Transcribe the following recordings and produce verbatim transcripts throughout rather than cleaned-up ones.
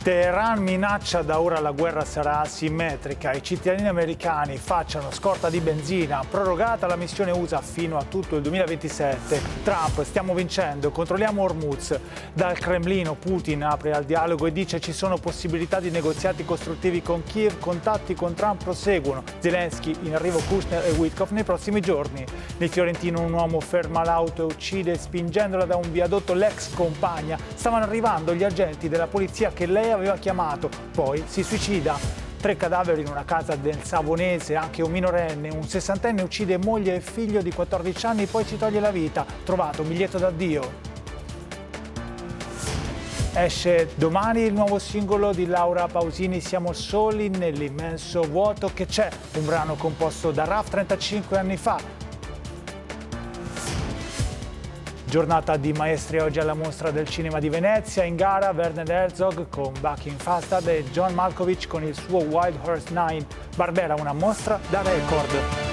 Teheran minaccia da ora la guerra sarà asimmetrica, i cittadini americani facciano scorta di benzina, prorogata la missione U S A fino a tutto il duemilaventisette. Trump, stiamo vincendo, controlliamo Hormuz. Dal Cremlino Putin apre al dialogo e dice ci sono possibilità di negoziati costruttivi con Kiev, contatti con Trump proseguono. Zelensky, in arrivo Kushner e Witkoff nei prossimi giorni. Nel Fiorentino un uomo ferma l'auto e uccide spingendola da un viadotto l'ex compagna. Stavano arrivando gli agenti della polizia che lei aveva chiamato, poi si suicida. Tre cadaveri in una casa del Savonese, anche un minorenne, un sessantenne uccide moglie e figlio di quattordici anni, poi si toglie la vita, trovato un biglietto d'addio. Esce domani il nuovo singolo di Laura Pausini, Siamo soli nell'immenso vuoto che c'è, un brano composto da Raf trentacinque anni fa. Giornata di maestri oggi alla Mostra del Cinema di Venezia, in gara Werner Herzog con Bucking Fastad e John Malkovich con il suo Wild Horse nove. Barbera, una mostra da record.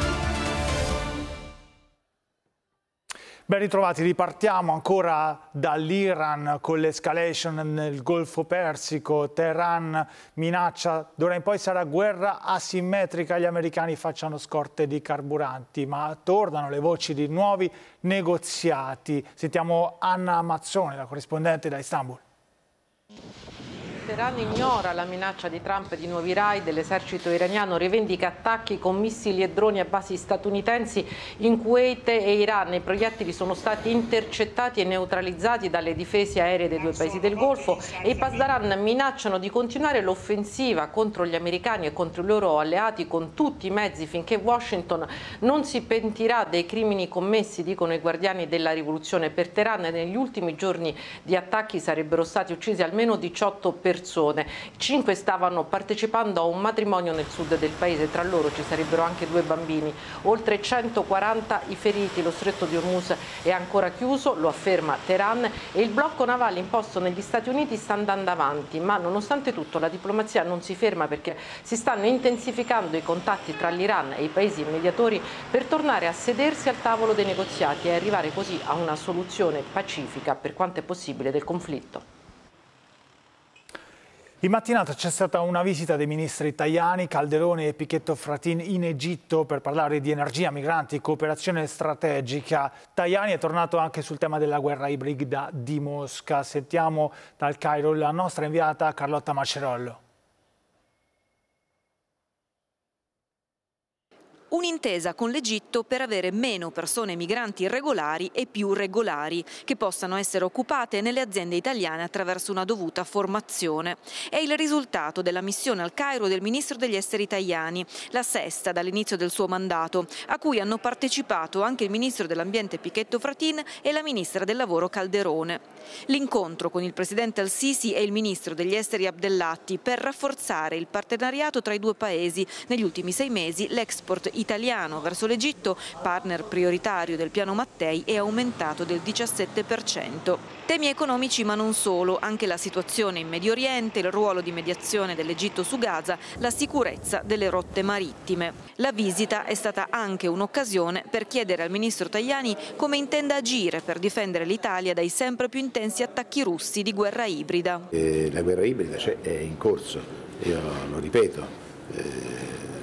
Ben ritrovati, ripartiamo ancora dall'Iran con l'escalation nel Golfo Persico. Teheran minaccia, d'ora in poi sarà guerra asimmetrica, gli americani facciano scorte di carburanti, ma tornano le voci di nuovi negoziati. Sentiamo Anna Mazzone, la corrispondente da Istanbul. Teheran ignora la minaccia di Trump di nuovi raid, l'esercito iraniano rivendica attacchi con missili e droni a basi statunitensi in Kuwait e Iran. I proiettili sono stati intercettati e neutralizzati dalle difese aeree dei due paesi del Golfo e i Pasdaran minacciano di continuare l'offensiva contro gli americani e contro i loro alleati con tutti i mezzi finché Washington non si pentirà dei crimini commessi, dicono i guardiani della rivoluzione. Per Teheran negli ultimi giorni di attacchi sarebbero stati uccisi almeno diciotto persone. Cinque stavano partecipando a un matrimonio nel sud del paese, tra loro ci sarebbero anche due bambini. Oltre centoquaranta i feriti, lo stretto di Hormuz è ancora chiuso, lo afferma Teheran, e il blocco navale imposto negli Stati Uniti sta andando avanti, ma nonostante tutto la diplomazia non si ferma perché si stanno intensificando i contatti tra l'Iran e i paesi mediatori per tornare a sedersi al tavolo dei negoziati e arrivare così a una soluzione pacifica per quanto è possibile del conflitto. In mattinata c'è stata una visita dei ministri Tajani, Calderone e Pichetto Fratin in Egitto per parlare di energia, migranti, cooperazione strategica. Tajani è tornato anche sul tema della guerra ibrida di Mosca. Sentiamo dal Cairo la nostra inviata Carlotta Macerollo. Un'intesa con l'Egitto per avere meno persone migranti irregolari e più regolari, che possano essere occupate nelle aziende italiane attraverso una dovuta formazione. È il risultato della missione al Cairo del ministro degli esteri Tajani, la sesta dall'inizio del suo mandato, a cui hanno partecipato anche il ministro dell'ambiente Pichetto Fratin e la ministra del lavoro Calderone. L'incontro con il presidente al-Sisi e il ministro degli esteri Abdellati per rafforzare il partenariato tra i due paesi. Negli ultimi sei mesi l'export italiano verso l'Egitto, partner prioritario del piano Mattei, è aumentato del diciassette per cento. Temi economici ma non solo, anche la situazione in Medio Oriente, il ruolo di mediazione dell'Egitto su Gaza, la sicurezza delle rotte marittime. La visita è stata anche un'occasione per chiedere al ministro Tajani come intenda agire per difendere l'Italia dai sempre più intensi attacchi russi di guerra ibrida. Eh, la guerra ibrida cioè, è in corso, io lo ripeto. Eh,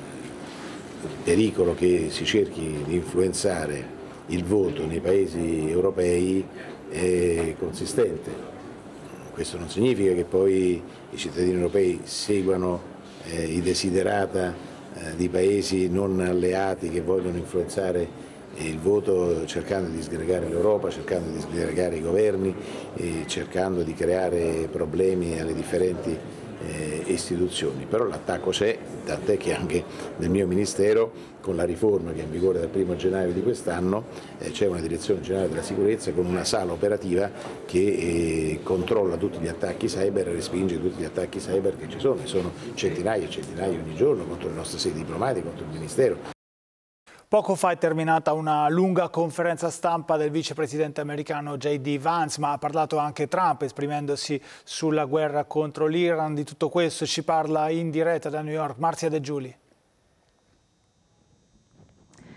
Il pericolo che si cerchi di influenzare il voto nei paesi europei è consistente. Questo non significa che poi i cittadini europei seguano eh, i desiderata eh, di paesi non alleati che vogliono influenzare il voto cercando di disgregare l'Europa, cercando di disgregare i governi, e cercando di creare problemi alle differenti Eh, istituzioni. Però l'attacco c'è, tant'è che anche nel mio Ministero, con la riforma che è in vigore dal primo gennaio di quest'anno, eh, c'è una direzione generale della sicurezza con una sala operativa che eh, controlla tutti gli attacchi cyber e respinge tutti gli attacchi cyber che ci sono, e sono centinaia e centinaia ogni giorno contro le nostre sedi diplomatiche, contro il Ministero. Poco fa è terminata una lunga conferenza stampa del vicepresidente americano J D Vance, ma ha parlato anche Trump esprimendosi sulla guerra contro l'Iran. Di tutto questo ci parla in diretta da New York Marzia De Giuli.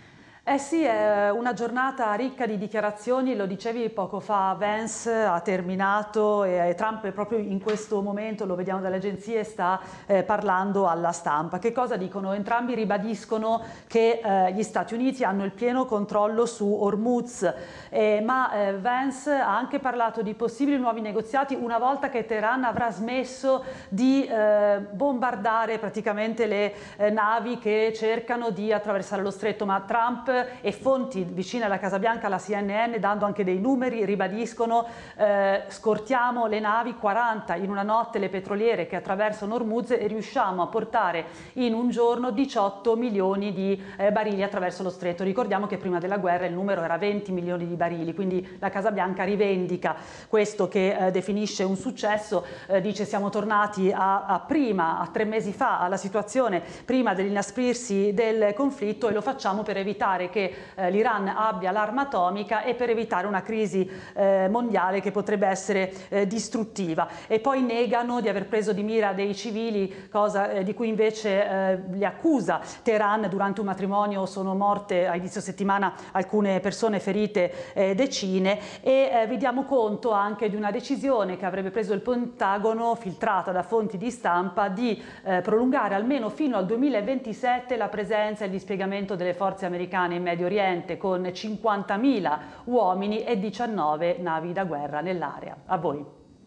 Eh sì, è una giornata ricca di dichiarazioni, lo dicevi poco fa, Vance ha terminato e Trump proprio in questo momento, lo vediamo dalle agenzie, sta eh, parlando alla stampa. Che cosa dicono? Entrambi ribadiscono che eh, gli Stati Uniti hanno il pieno controllo su Hormuz, eh, ma eh, Vance ha anche parlato di possibili nuovi negoziati una volta che Teheran avrà smesso di eh, bombardare praticamente le eh, navi che cercano di attraversare lo stretto, ma Trump e fonti vicine alla Casa Bianca, alla C N N, dando anche dei numeri, ribadiscono eh, scortiamo le navi, quaranta in una notte le petroliere che attraversano Hormuz, e riusciamo a portare in un giorno diciotto milioni di eh, barili attraverso lo stretto. Ricordiamo che prima della guerra il numero era venti milioni di barili, quindi la Casa Bianca rivendica questo che eh, definisce un successo, eh, dice siamo tornati a, a prima, a tre mesi fa, alla situazione prima dell'inasprirsi del conflitto, e lo facciamo per evitare che eh, l'Iran abbia l'arma atomica e per evitare una crisi eh, mondiale che potrebbe essere eh, distruttiva. E poi negano di aver preso di mira dei civili, cosa eh, di cui invece eh, li accusa Teheran. Durante un matrimonio sono morte a inizio settimana alcune persone, ferite eh, decine, e eh, vi diamo conto anche di una decisione che avrebbe preso il Pentagono, filtrata da fonti di stampa, di eh, prolungare almeno fino al duemilaventisette la presenza e il dispiegamento delle forze americane in Medio Oriente, con cinquantamila uomini e diciannove navi da guerra nell'area. A voi.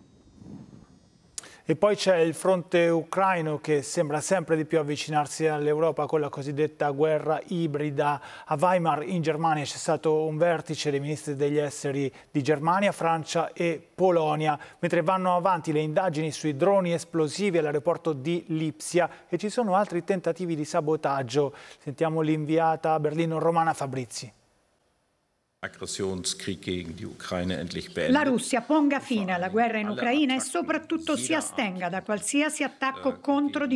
E poi c'è il fronte ucraino che sembra sempre di più avvicinarsi all'Europa con la cosiddetta guerra ibrida. A Weimar in Germania c'è stato un vertice dei ministri degli esteri di Germania, Francia e Polonia, mentre vanno avanti le indagini sui droni esplosivi all'aeroporto di Lipsia e ci sono altri tentativi di sabotaggio. Sentiamo l'inviata a Berlino Romana Fabrizi. La Russia ponga fine alla guerra in Ucraina e soprattutto si astenga da qualsiasi attacco contro di